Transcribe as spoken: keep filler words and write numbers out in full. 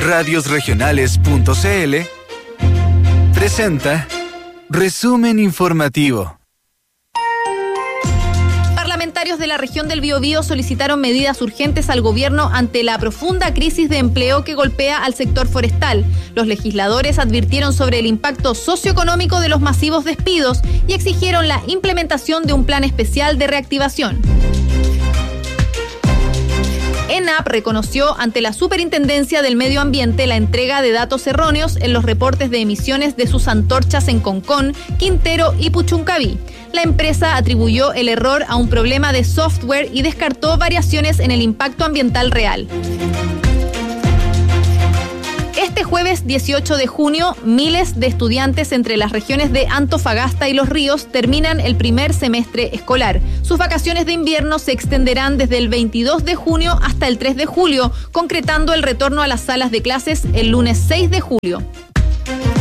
radios regionales punto c l presenta Resumen Informativo. Parlamentarios de la región del Biobío solicitaron medidas urgentes al gobierno ante la profunda crisis de empleo que golpea al sector forestal. Los legisladores advirtieron sobre el impacto socioeconómico de los masivos despidos y exigieron la implementación de un plan especial de reactivación. ENAP reconoció ante la Superintendencia del Medio Ambiente la entrega de datos erróneos en los reportes de emisiones de sus antorchas en Concón, Quintero y Puchuncaví. La empresa atribuyó el error a un problema de software y descartó variaciones en el impacto ambiental real. Este jueves dieciocho de junio, miles de estudiantes entre las regiones de Antofagasta y Los Ríos terminan el primer semestre escolar. Sus vacaciones de invierno se extenderán desde el veintidós de junio hasta el tres de julio, concretando el retorno a las salas de clases el lunes seis de julio.